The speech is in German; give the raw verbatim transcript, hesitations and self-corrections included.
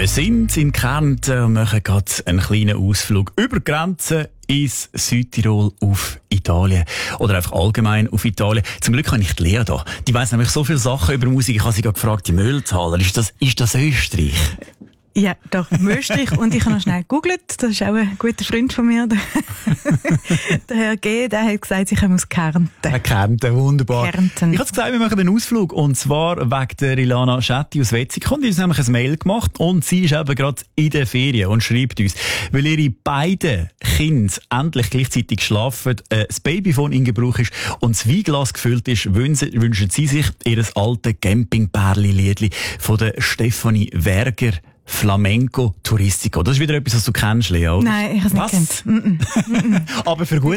Wir sind in Kärnten und machen gerade einen kleinen Ausflug über die Grenze ins Südtirol auf Italien. Oder einfach allgemein auf Italien. Zum Glück habe ich die Lea da. Die weiss nämlich so viele Sachen über Musik. Ich habe sie gerade gefragt, die Mülltaler, ist das, ist das Österreich? Ja, doch, Österreich. Und ich habe noch schnell gegoogelt. Das ist auch ein guter Freund von mir. Der, der Herr G., der hat gesagt, ich komme aus Kärnten. Ja, Kärnten, wunderbar. Kärnten. Ich habe gesagt, wir machen einen Ausflug. Und zwar wegen der Ilana Schetti aus Wetzikon. Die hat uns nämlich ein Mail gemacht. Und sie ist eben gerade in der Ferien und schreibt uns, weil ihre beiden Kinder endlich gleichzeitig schlafen, äh, das Babyphone in Gebrauch ist und das Weinglas gefüllt ist, wünschen, wünschen sie sich ihr altes Camping-Pärli-Liedli von der Stefanie Werger. Flamenco Touristico. Das ist wieder etwas, was du kennst, Lea, oder? Nein, ich habe es nicht kennt. Mm -mm. Mm -mm. Aber für gute